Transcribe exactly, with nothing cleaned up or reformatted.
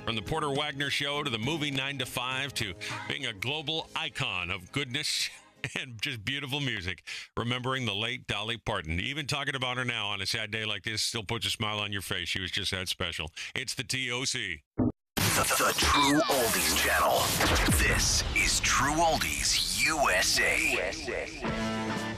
From the Porter Wagner Show to the movie nine to five to being a global icon of goodness and just beautiful music. Remembering the late Dolly Parton. Even talking about her now on a sad day like this still puts a smile on your face. She was just that special. It's the T O C. The, the True Oldies Channel. This is True Oldies U S A. U S A.